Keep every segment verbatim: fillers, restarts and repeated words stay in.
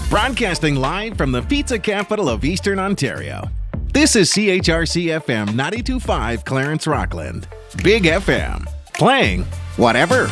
Broadcasting live from the pizza capital of Eastern Ontario. This is C H R C F M ninety-two point five Clarence Rockland. Big F M. Playing whatever.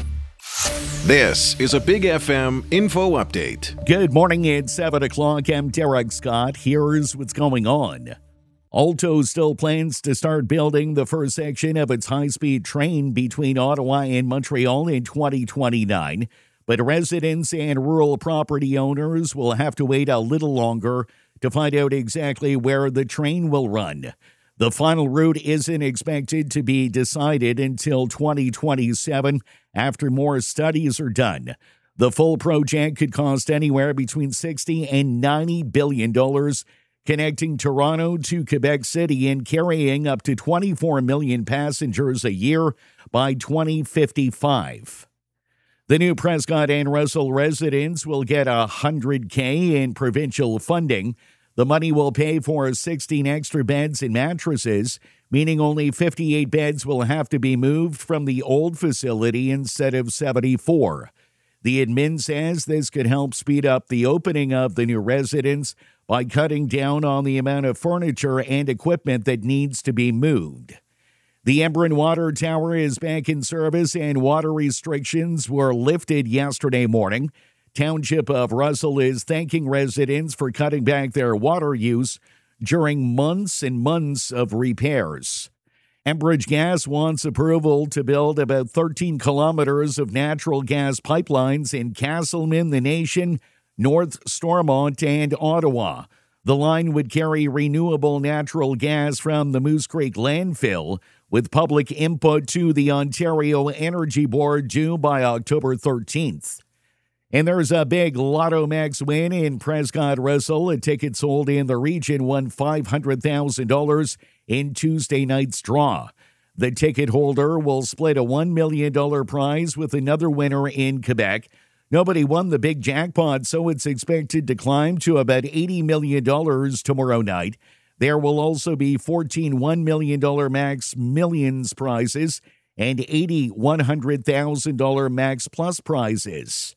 This is a Big F M info update. Good morning, it's seven o'clock. I'm Derek Scott. Here's what's going on. Alto still plans to start building the first section of its high-speed train between Ottawa and Montreal in twenty twenty-nine, but residents and rural property owners will have to wait a little longer to find out exactly where the train will run. The final route isn't expected to be decided until twenty twenty-seven after more studies are done. The full project could cost anywhere between sixty and ninety billion dollars, connecting Toronto to Quebec City and carrying up to twenty-four million passengers a year by twenty fifty-five. The new Prescott and Russell residents will get one hundred thousand dollars in provincial funding. The money will pay for sixteen extra beds and mattresses, meaning only fifty-eight beds will have to be moved from the old facility instead of seventy-four. The admin says this could help speed up the opening of the new residence by cutting down on the amount of furniture and equipment that needs to be moved. The Embrun Water Tower is back in service and water restrictions were lifted yesterday morning. Township of Russell is thanking residents for cutting back their water use during months and months of repairs. Enbridge Gas wants approval to build about thirteen kilometers of natural gas pipelines in Castleman, the Nation, North Stormont, and Ottawa. The line would carry renewable natural gas from the Moose Creek landfill, with public input to the Ontario Energy Board due by October thirteenth. And there's a big Lotto Max win in Prescott Russell. A ticket sold in the region won five hundred thousand dollars in Tuesday night's draw. The ticket holder will split a one million dollars prize with another winner in Quebec. Nobody won the big jackpot, so it's expected to climb to about eighty million dollars tomorrow night. There will also be fourteen one million dollars Max Millions prizes and eighty one hundred thousand dollars Max Plus prizes.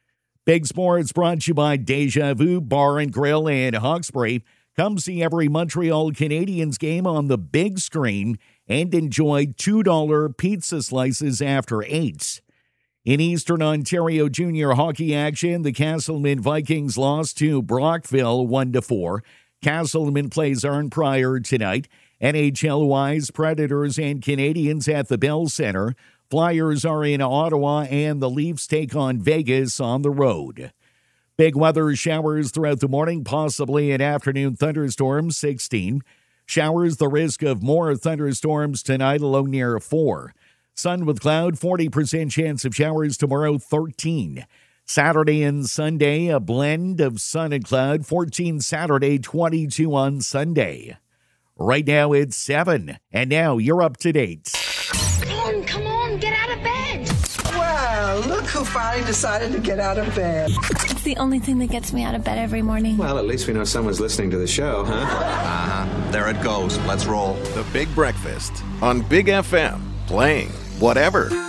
Big Sports brought to you by Deja Vu Bar and Grill in Hawkesbury. Come see every Montreal Canadiens game on the big screen and enjoy two dollars pizza slices after eight. In Eastern Ontario junior hockey action, the Castleman Vikings lost to Brockville one to four. Castleman plays Arn Prior tonight. N H L-wise, Predators and Canadiens at the Bell Center. Flyers are in Ottawa, and the Leafs take on Vegas on the road. Big weather showers throughout the morning, possibly an afternoon thunderstorm, sixteen. Showers, the risk of more thunderstorms tonight, a low near four. Sun with cloud, forty percent chance of showers tomorrow, thirteen. Saturday and Sunday, a blend of sun and cloud, fourteen Saturday, twenty-two on Sunday. Right now it's seven, and now you're up to date. Come on, come on, get out of bed. Well, look who finally decided to get out of bed. It's the only thing that gets me out of bed every morning. Well, at least we know someone's listening to the show, huh? Uh-huh. There it goes. Let's roll. The Big Breakfast on Big F M. Playing whatever.